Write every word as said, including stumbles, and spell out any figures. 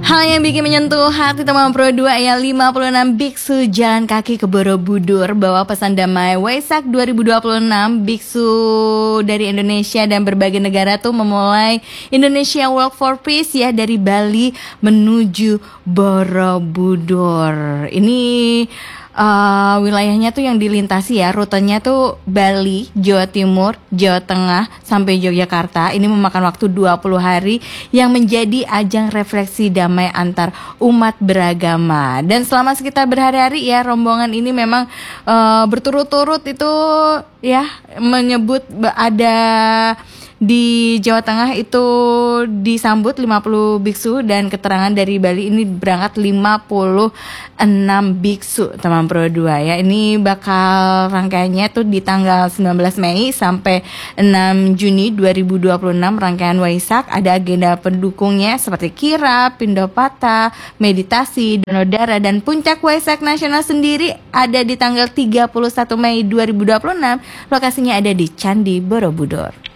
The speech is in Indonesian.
Hal yang bikin menyentuh hati teman Pro dua ya, lima puluh enam biksu jalan kaki ke Borobudur bawa pesan damai Waisak dua ribu dua puluh enam. Biksu dari Indonesia dan berbagai negara tuh memulai Indonesia Walk for Peace ya, dari Bali menuju Borobudur. Ini Uh, wilayahnya tuh yang dilintasi ya, rutenya tuh Bali, Jawa Timur, Jawa Tengah sampai Yogyakarta. Ini memakan waktu dua puluh hari yang menjadi ajang refleksi damai antar umat beragama. Dan selama sekitar berhari-hari ya, rombongan ini memang uh, berturut-turut itu ya menyebut ada di Jawa Tengah itu disambut lima puluh biksu, dan keterangan dari Bali ini berangkat lima puluh enam biksu teman Pro dua ya. Ini bakal rangkaiannya tuh di tanggal sembilan belas Mei sampai enam Juni dua ribu dua puluh enam. Rangkaian Waisak ada agenda pendukungnya seperti kirap, pindopata, meditasi, donor darah, dan puncak Waisak nasional sendiri ada di tanggal tiga puluh satu Mei dua ribu dua puluh enam. Lokasinya ada di Candi Borobudur.